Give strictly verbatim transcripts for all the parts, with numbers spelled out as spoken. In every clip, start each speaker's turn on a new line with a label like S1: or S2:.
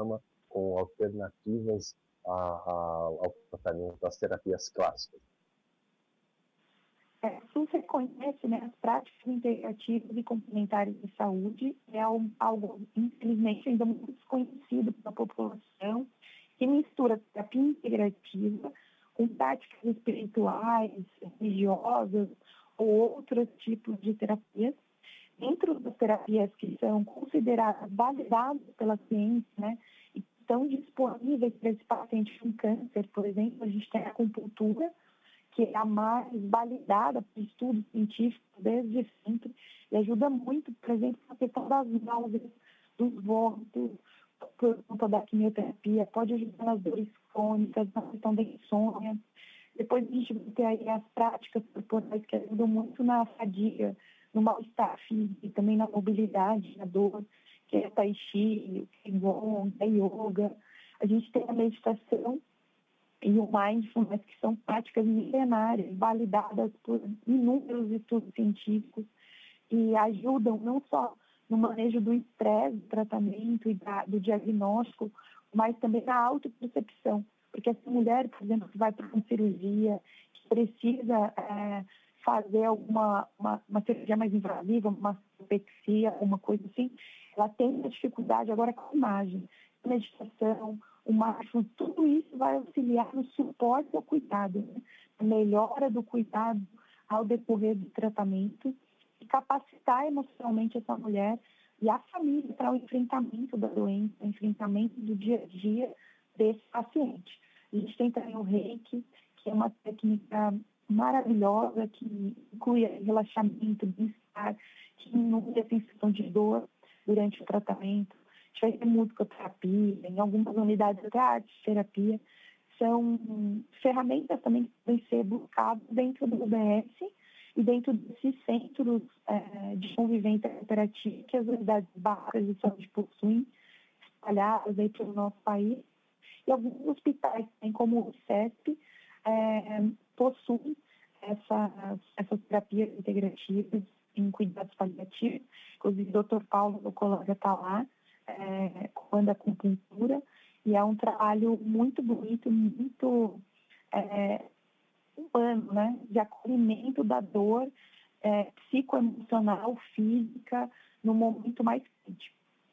S1: mama com alternativas a, a, ao tratamento das terapias clássicas?
S2: É, o SUS reconhece, né, as práticas integrativas e complementares de saúde, é algo, algo, infelizmente, ainda muito desconhecido pela população, que mistura terapia integrativa com práticas espirituais, religiosas ou outros tipos de terapias. Dentro das terapias que são consideradas validadas pela ciência, né, e estão disponíveis para esse paciente com câncer, por exemplo, a gente tem a acupuntura, que é a mais validada por estudos científicos desde sempre, e ajuda muito, por exemplo, na questão das náuseas, dos vômitos, por conta da quimioterapia, pode ajudar nas dores crônicas, na questão da insônia. Depois a gente vai ter aí as práticas corporais que ajudam muito na fadiga, no mal-estar físico e também na mobilidade, na dor, que é o tai chi, o qigong, a yoga. A gente tem a meditação e o mindfulness, que são práticas milenárias, validadas por inúmeros estudos científicos e ajudam não só no manejo do estresse, do tratamento e da, do diagnóstico, mas também na autopercepção. Porque essa mulher, por exemplo, que vai para uma cirurgia, que precisa é, fazer alguma uma, uma cirurgia mais invasiva, uma mastopexia, uma coisa assim, ela tem uma dificuldade agora com a imagem, meditação, o mindfulness, tudo isso vai auxiliar no suporte ao cuidado, né? A melhora do cuidado ao decorrer do tratamento e capacitar emocionalmente essa mulher e a família para o enfrentamento da doença, o enfrentamento do dia a dia desse paciente. A gente tem também o Reiki, que é uma técnica maravilhosa, que inclui relaxamento, bem-estar, que inui a sensação de dor durante o tratamento. A gente vai ter musicoterapia, em algumas unidades até arte-terapia. São ferramentas também que podem ser buscadas dentro do U B S e dentro desses centros é, de convivência cooperativa que as unidades básicas de saúde possuem, espalhadas aí pelo nosso país. E alguns hospitais, como o CESP, é, possuem essas, essas terapias integrativas em cuidados paliativos. Inclusive, o doutor Paulo, meu colega, está lá, é, com a acupuntura, e é um trabalho muito bonito, muito é, humano, né? De acolhimento da dor é, psicoemocional, física, no momento mais crítico.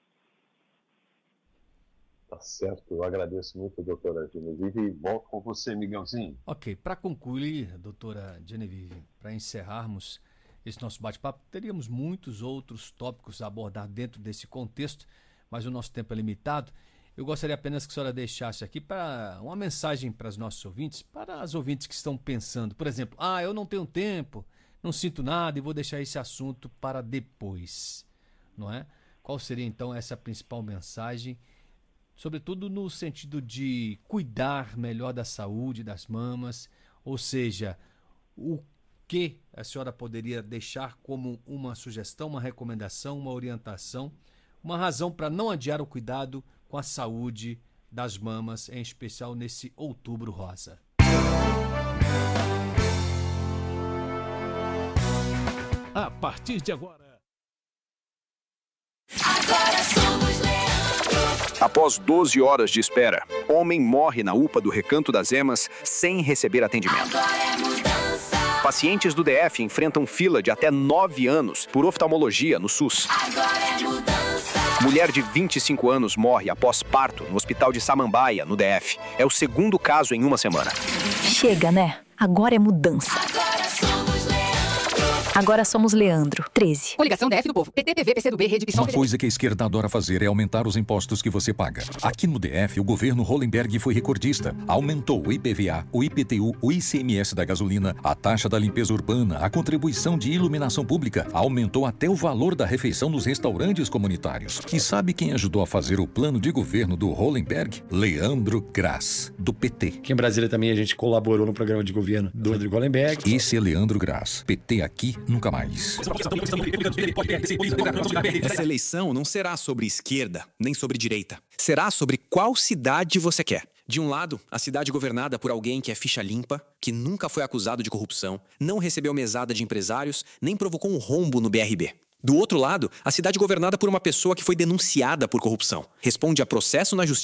S1: Tá certo, eu agradeço muito, doutora Genevieve, e volto com você, Miguelzinho.
S3: Ok, para concluir, doutora Genevieve, para encerrarmos esse nosso bate-papo, teríamos muitos outros tópicos a abordar dentro desse contexto, mas o nosso tempo é limitado. Eu gostaria apenas que a senhora deixasse aqui para uma mensagem para os nossos ouvintes, para as ouvintes que estão pensando, por exemplo, ah, eu não tenho tempo, não sinto nada e vou deixar esse assunto para depois, não é? Qual seria então essa principal mensagem, sobretudo no sentido de cuidar melhor da saúde das mamas, ou seja, o que a senhora poderia deixar como uma sugestão, uma recomendação, uma orientação, uma razão para não adiar o cuidado com a saúde das mamas, em especial nesse Outubro Rosa?
S4: A partir de agora...
S5: Agora somos Leandro.
S6: Após doze horas de espera, homem morre na U P A do Recanto das Emas sem receber atendimento.
S5: Agora é mudança.
S6: Pacientes do D F enfrentam fila de até nove anos por oftalmologia no SUS.
S5: Agora é mudança.
S6: Mulher de vinte e cinco anos morre após parto no Hospital de Samambaia, no D F. É o segundo caso em uma semana.
S7: Chega, né? Agora é mudança.
S5: Agora somos Leandro.
S7: Agora somos Leandro, treze.
S8: Coligação D F do Povo. P T, P V, P C do B, Rede Visão.
S4: Uma coisa que a esquerda adora fazer é aumentar os impostos que você paga. Aqui no D F, o governo Hollenberg foi recordista. Aumentou o I P V A, o I P T U, o I C M S da gasolina, a taxa da limpeza urbana, a contribuição de iluminação pública. Aumentou até o valor da refeição nos restaurantes comunitários. E sabe quem ajudou a fazer o plano de governo do Hollenberg? Leandro Grass, do P T.
S9: Aqui em Brasília também a gente colaborou no programa de governo do Rodrigo Hollenberg.
S4: Esse é Leandro Grass. P T aqui, nunca mais.
S10: Essa eleição não será sobre esquerda, nem sobre direita. Será sobre qual cidade você quer. De um lado, a cidade governada por alguém que é ficha limpa, que nunca foi acusado de corrupção, não recebeu mesada de empresários, nem provocou um rombo no B R B. Do outro lado, a cidade governada por uma pessoa que foi denunciada por corrupção, responde a processo na justiça